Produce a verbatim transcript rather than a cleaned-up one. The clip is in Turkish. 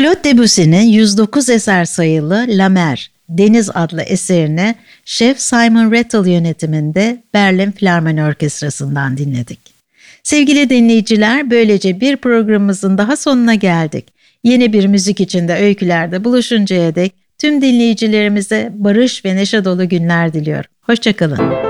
Claude Debussy'nin yüz dokuz eser sayılı La Mer, Deniz adlı eserini Şef Simon Rattle yönetiminde Berlin Filarmoni Orkestrası'ndan dinledik. Sevgili dinleyiciler, böylece bir programımızın daha sonuna geldik. Yeni bir müzik içinde öykülerde buluşuncaya dek tüm dinleyicilerimize barış ve neşe dolu günler diliyorum. Hoşça kalın.